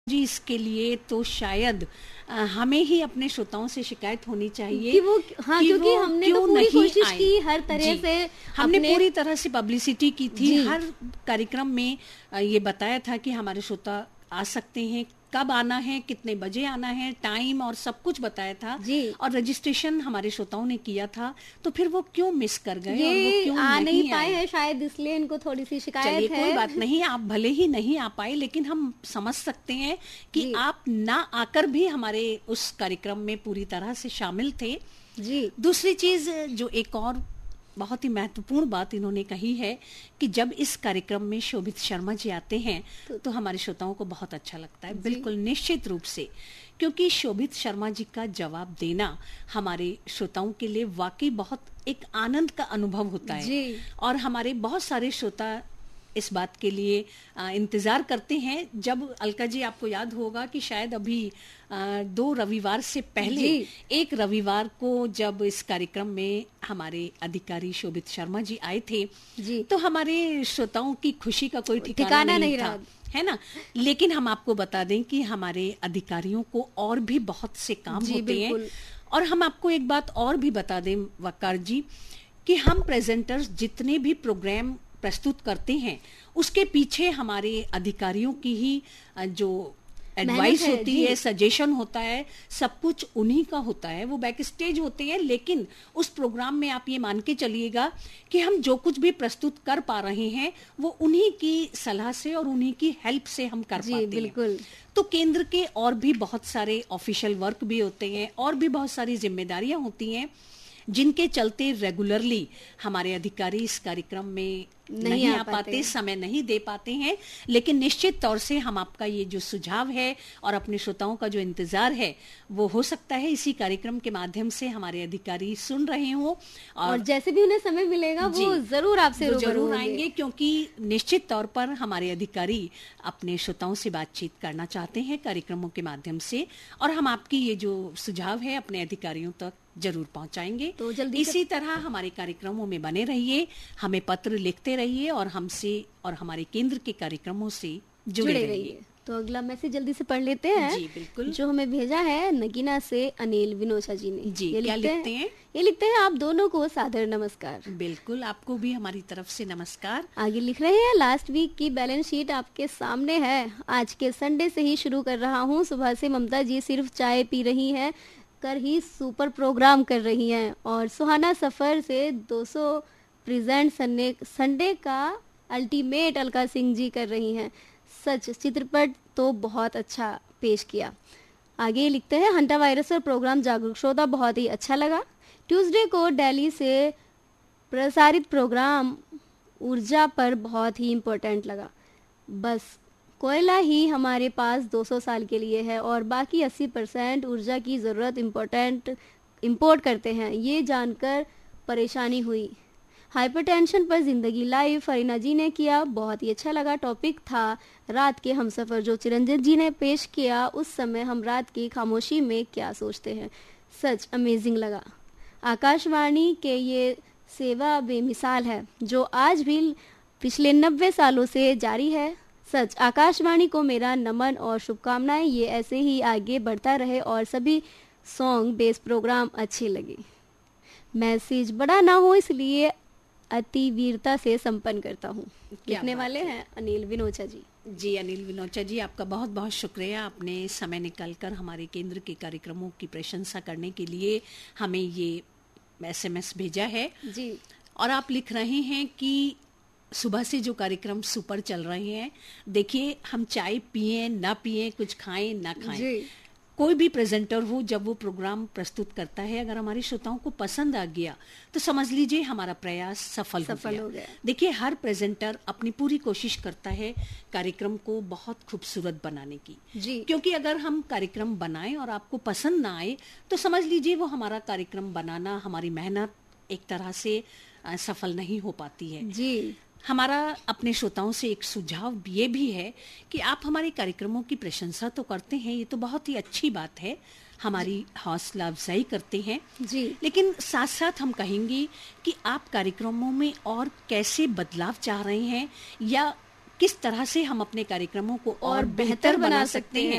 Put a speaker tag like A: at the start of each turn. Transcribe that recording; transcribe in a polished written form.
A: जी, इसके लिए तो शायद हमें ही अपने श्रोताओं से शिकायत होनी चाहिए
B: कि वो हाँ, क्योंकि हमने तो पूरी कोशिश की हर तरह से,
A: हमने पूरी तरह से पब्लिसिटी की थी, हर कार्यक्रम में ये बताया था कि हमारे श्रोता आ सकते हैं, कब आना है, कितने बजे आना है, टाइम और सब कुछ बताया था
B: जी।
A: और रजिस्ट्रेशन हमारे श्रोताओं ने किया था, तो फिर वो क्यों मिस कर गए
B: ये
A: और वो क्यों
B: आ नहीं पाए हैं, शायद इसलिए इनको थोड़ी सी शिकायत है।
A: कोई बात नहीं, आप भले ही नहीं आ पाए, लेकिन हम समझ सकते हैं कि आप ना आकर भी हमारे उस कार्यक्रम में पूरी तरह से शामिल थे।
B: जी।
A: दूसरी चीज जो एक और बहुत ही महत्वपूर्ण बात इन्होंने कही है कि जब इस कार्यक्रम में शोभित शर्मा जी आते हैं तो हमारे श्रोताओं को बहुत अच्छा लगता है। बिल्कुल निश्चित रूप से, क्योंकि शोभित शर्मा जी का जवाब देना हमारे श्रोताओं के लिए वाकई बहुत एक आनंद का अनुभव होता है
B: जी।
A: और हमारे बहुत सारे श्रोता इस बात के लिए इंतजार करते हैं। जब अलका जी, आपको याद होगा कि शायद अभी 2 रविवार से पहले एक रविवार को जब इस कार्यक्रम में हमारे अधिकारी शोभित शर्मा जी आए थे
B: जी,
A: तो हमारे श्रोताओं की खुशी का कोई ठिकाना नहीं था, है ना। लेकिन हम आपको बता दें कि हमारे अधिकारियों को और भी बहुत से काम होते हैं और हम आपको एक बात और भी बता दें वक्कार जी कि हम प्रेजेंटर्स जितने भी प्रोग्राम प्रस्तुत करते हैं उसके पीछे हमारे अधिकारियों की ही जो एडवाइस होती है, सजेशन होता है, सब कुछ उन्हीं का होता है। वो बैक स्टेज होते हैं, लेकिन उस प्रोग्राम में आप ये मान के चलिएगा कि हम जो कुछ भी प्रस्तुत कर पा रहे हैं वो उन्हीं की सलाह से और उन्हीं की हेल्प से हम कर पाते हैं।
B: बिल्कुल।
A: तो केंद्र के और भी बहुत सारे ऑफिशियल वर्क भी होते हैं और भी बहुत सारी जिम्मेदारियां होती हैं जिनके चलते रेगुलरली हमारे अधिकारी इस कार्यक्रम में नहीं आ पाते, समय नहीं दे पाते हैं। लेकिन निश्चित तौर से हम आपका ये जो सुझाव है और अपने श्रोताओं का जो इंतजार है वो हो सकता है इसी कार्यक्रम के माध्यम से हमारे अधिकारी सुन रहे हों
B: और जैसे भी उन्हें समय मिलेगा वो जरूर आपसे
A: जरूर आएंगे, क्योंकि निश्चित तौर पर हमारे अधिकारी अपने श्रोताओं से बातचीत करना चाहते हैं कार्यक्रमों के माध्यम से और हम आपकी ये जो सुझाव है अपने अधिकारियों तक जरूर पहुंचाएंगे।
B: तो जल्दी
A: इसी तरह हमारे कार्यक्रमों में बने रहिए, हमें पत्र लिखते रहिए और हमसे और हमारे केंद्र के कार्यक्रमों से जुड़े रहिए।
B: तो अगला मैसेज जल्दी से पढ़ लेते हैं।
A: जी बिल्कुल।
B: जो हमें भेजा है नगीना से अनिल विनोचा जी ने।
A: जी, क्या लिखते हैं?
B: ये लिखते हैं, आप दोनों को सादर नमस्कार।
A: बिल्कुल, आपको भी हमारी तरफ से नमस्कार।
B: आगे लिख रहे हैं, लास्ट वीक की बैलेंस शीट आपके सामने है। आज के संडे से ही शुरू कर रहा हूँ। सुबह से ममता जी सिर्फ चाय पी रही हैं, कर ही सुपर प्रोग्राम कर रही हैं और सुहाना सफर से 200 प्रेजेंट संडे का अल्टीमेट अलका सिंह जी कर रही हैं। सच चित्रपट तो बहुत अच्छा पेश किया। आगे लिखते हैं, हंटा वायरस पर प्रोग्राम जागरूक श्रोता बहुत ही अच्छा लगा। ट्यूसडे को दिल्ली से प्रसारित प्रोग्राम ऊर्जा पर बहुत ही इम्पोर्टेंट लगा। बस कोयला ही हमारे पास 200 साल के लिए है और बाकी 80% ऊर्जा की ज़रूरत इंपोर्ट करते हैं, ये जानकर परेशानी हुई। हाइपरटेंशन पर जिंदगी लाइव फरीना जी ने किया, बहुत ही अच्छा लगा। टॉपिक था रात के हमसफर जो चिरंजीव जी ने पेश किया। उस समय हम रात की खामोशी में क्या सोचते हैं, सच अमेजिंग लगा। आकाशवाणी के ये सेवा बेमिसाल है जो आज भी पिछले 90 सालों से जारी है। सच आकाशवाणी को मेरा नमन और शुभकामनाएं, ये ऐसे ही आगे बढ़ता रहे और सभी सॉन्ग बेस प्रोग्राम अच्छे लगे। मैसेज बड़ा ना हो इसलिए अति वीरता से संपन्न करता हूँ। लिखने वाले हैं अनिल विनोचा जी।
A: जी अनिल विनोचा जी, आपका बहुत बहुत शुक्रिया। आपने समय निकालकर हमारे केंद्र के कार्यक्रमों की प्रशंसा करने के लिए हमें ये SMS भेजा है
B: जी।
A: और आप लिख रहे हैं कि सुबह से जो कार्यक्रम सुपर चल रहे हैं, देखिए हम चाय पिए ना पिए, कुछ खाएं ना खाएं, कोई भी प्रेजेंटर हो जब वो प्रोग्राम प्रस्तुत करता है अगर हमारे श्रोताओं को पसंद आ गया तो समझ लीजिए हमारा प्रयास सफल हो गया। देखिए हर प्रेजेंटर अपनी पूरी कोशिश करता है कार्यक्रम को बहुत खूबसूरत बनाने की
B: जी।
A: क्योंकि अगर हम कार्यक्रम बनाएं और आपको पसंद ना आए तो समझ लीजिए वो हमारा कार्यक्रम बनाना, हमारी मेहनत एक तरह से सफल नहीं हो पाती है
B: जी।
A: हमारा अपने श्रोताओं से एक सुझाव ये भी है कि आप हमारे कार्यक्रमों की प्रशंसा तो करते हैं, ये तो बहुत ही अच्छी बात है, हमारी हौसला अफजाई करते हैं
B: जी।
A: लेकिन साथ साथ हम कहेंगे कि आप कार्यक्रमों में और कैसे बदलाव चाह रहे हैं या किस तरह से हम अपने कार्यक्रमों को और बेहतर बना सकते हैं